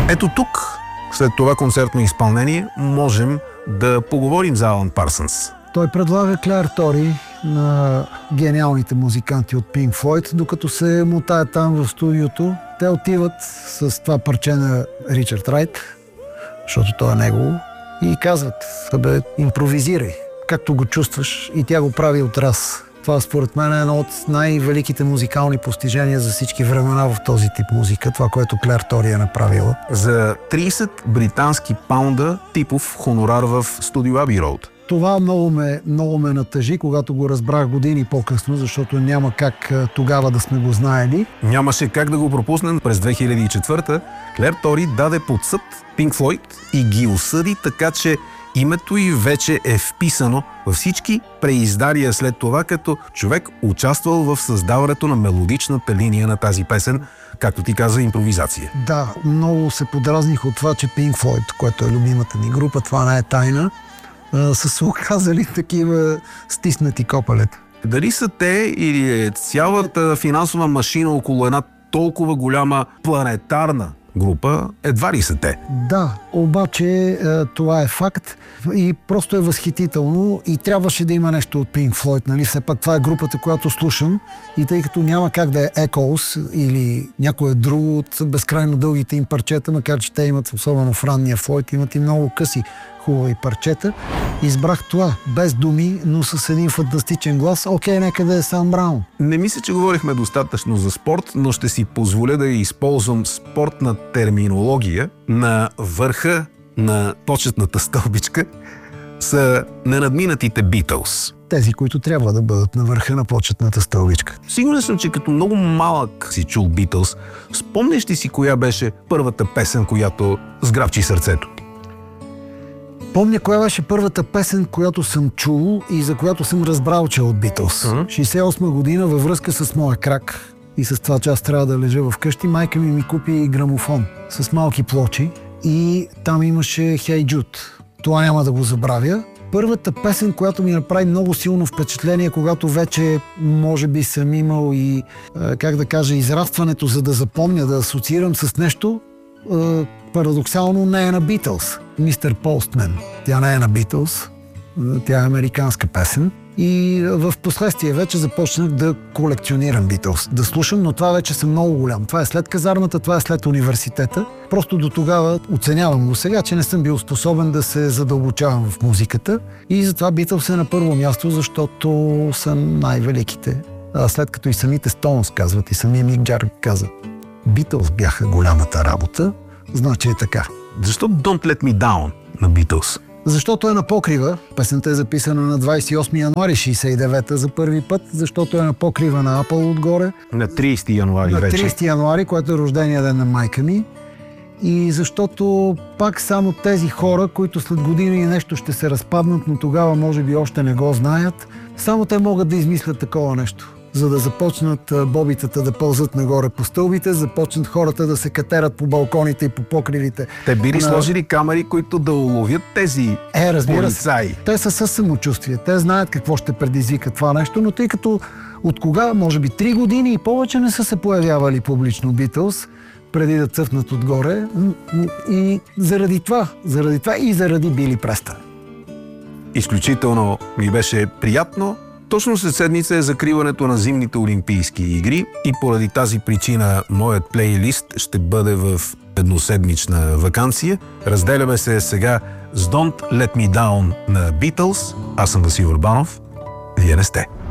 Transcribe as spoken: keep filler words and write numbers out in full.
Ето тук, след това концертно изпълнение, можем да поговорим за Алън Парсънс. Той предлага Клер Тори на гениалните музиканти от Pink Floyd, докато се мотаят там в студиото. Те отиват с това парче на Ричард Райт, защото той е негово, и казват: "Абе, импровизирай, както го чувстваш", и тя го прави от раз. Това според мен е едно от най-великите музикални постижения за всички времена в този тип музика, това, което Клер Тори е направила. За трийсет британски паунда типов хонорар в студио Аби Роуд. Това много ме, много ме натъжи, когато го разбрах години по-късно, защото няма как тогава да сме го знаели. Нямаше как да го пропуснем. През две хиляди и четвърта Клер Тори даде под съд Pink Floyd и ги осъди, така че името й вече е вписано във всички преиздания след това, като човек участвал в създаването на мелодичната линия на тази песен, както ти каза, импровизация. Да, много се подразних от това, че Pink Floyd, което е любимата ми група, това не е тайна, са се оказали такива стиснати копалета. Дали са те или е цялата финансова машина около една толкова голяма планетарна група, едва ли са те? Да, обаче това е факт и просто е възхитително и трябваше да има нещо от Pink Floyd, нали? Все пак това е групата, която слушам, и тъй като няма как да е Echoes или някое друго от безкрайно дългите им парчета, макар че те имат, особено в ранния Floyd, имат и много къси хубави парчета, избрах това, без думи, но с един фантастичен глас. Окей, нека да е Сам Браун. Не мисля, че говорихме достатъчно за спорт, но ще си позволя да използвам спортна терминология. На върха на почетната стълбичка са ненадминатите Beatles. Тези, които трябва да бъдат на върха на почетната стълбичка. Сигурен съм, че като много малък си чул Beatles, спомняш ли си коя беше първата песен, която сграбчи сърцето? Помня коя беше първата песен, която съм чул и за която съм разбрал, че е от Beatles. Uh-huh. шейсет и осма година, във връзка с моя крак и с това, че аз трябва да лежа вкъщи, майка ми ми купи грамофон с малки плочи и там имаше Hey Jude. Това няма да го забравя. Първата песен, която ми направи много силно впечатление, когато вече може би съм имал и, как да кажа, израстването, за да запомня, да асоциирам с нещо, парадоксално не е на Beatles. Мистер Постмен. Тя не е на Beatles, тя е американска песен. И в последствие вече започнах да колекционирам Beatles, да слушам, но това вече съм много голям. Това е след казармата, това е след университета. Просто до тогава оценявам го сега, че не съм бил способен да се задълбочавам в музиката. И затова Beatles е на първо място, защото са най-великите. А след като и самите Stones казват, и самия Мик Джагър каза: Beatles бяха голямата работа, значи е така. Защо Don't Let Me Down на Beatles? Защото е на покрива. Песента е записана на двадесет и осми януари шейсет и девета за първи път, защото е на покрива на Apple отгоре. На тридесети януари на вече. На тридесети януари, което е рождения ден на майка ми. И защото пак само тези хора, които след години и нещо ще се разпаднат, но тогава може би още не го знаят, само те могат да измислят такова нещо. За да започнат бобитата да пълзат нагоре по стълбите, започнат хората да се катерат по балконите и по покривите. Те били на... сложили камери, които да уловят тези е, разбира полицаи. Се, те са със самочувствие. Те знаят какво ще предизвика това нещо, но тъй като от кога, може би три години и повече не са се появявали публично Beatles, преди да цъфнат отгоре, и заради това, заради това и заради Били Престън. Изключително ми беше приятно. Точно след седмица е закриването на зимните олимпийски игри и поради тази причина моят плейлист ще бъде в едноседмична ваканция. Разделяме се сега с Don't Let Me Down на Beatles. Аз съм Васил Урбанов. Вие не сте.